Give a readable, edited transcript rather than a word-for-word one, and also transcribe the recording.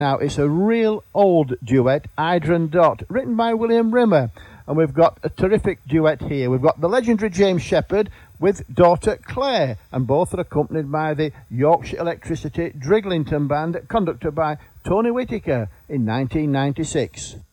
Now, it's a real old duet, Ida and Dot, written by William Rimmer. And we've got a terrific duet here. We've got the legendary James Shepherd with daughter Claire, and both are accompanied by the Yorkshire Electricity Driglington Band, conducted by Tony Whittaker in 1996.